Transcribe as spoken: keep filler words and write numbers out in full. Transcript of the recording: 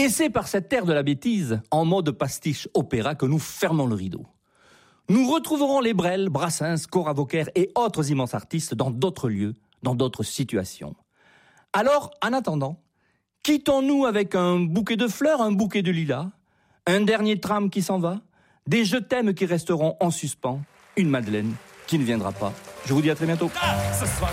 c'est par cette terre de la bêtise, en mode pastiche opéra, que nous fermons le rideau. Nous retrouverons les Brel, Brassens, Cora Vauquer et autres immenses artistes dans d'autres lieux, dans d'autres situations. Alors, en attendant, quittons-nous avec un bouquet de fleurs, un bouquet de lilas, un dernier tram qui s'en va, des je t'aime qui resteront en suspens, une Madeleine qui ne viendra pas. Je vous dis à très bientôt.